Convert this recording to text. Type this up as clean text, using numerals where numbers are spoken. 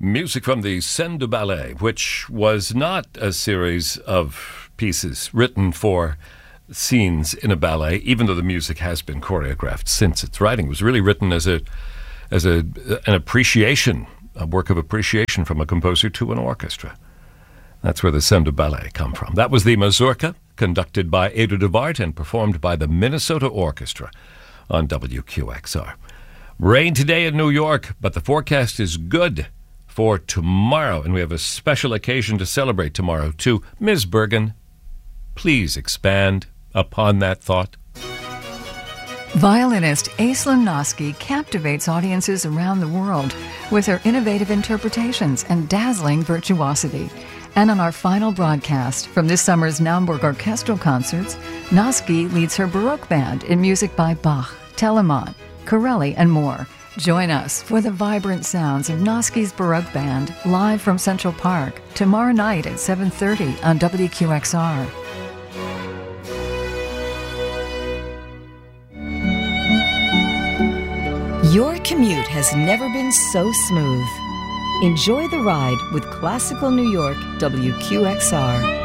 Music from the Scène du Ballet, which was not a series of pieces written for scenes in a ballet, even though the music has been choreographed since its writing. It was really written as an appreciation, a work of appreciation from a composer to an orchestra. That's where the Scène du Ballet come from. That was the Mazurka, conducted by Edu de Bart and performed by the Minnesota Orchestra on WQXR. Rain today in New York, but the forecast is good for tomorrow, and we have a special occasion to celebrate tomorrow too. Ms. Bergen, please expand upon that thought. Violinist Aislinn Noski captivates audiences around the world with her innovative interpretations and dazzling virtuosity. And on our final broadcast from this summer's Naumburg Orchestral Concerts, Noski leads her Baroque band in music by Bach, Telemann, Corelli, and more. Join us for the vibrant sounds of Noski's Baroque Band live from Central Park tomorrow night at 7:30 on WQXR. Your commute has never been so smooth. Enjoy the ride with Classical New York WQXR.